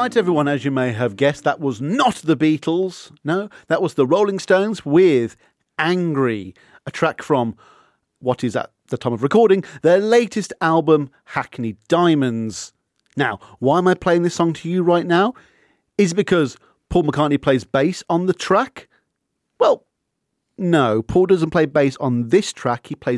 Right, everyone, as you may have guessed, that was not the Beatles. No, that was the Rolling Stones with Angry, a track from what is at the time of recording their latest album, Hackney Diamonds. Now, why am I playing this song to you right now? Is it because Paul McCartney plays bass on the track? Well, no, Paul doesn't play bass on this track. He plays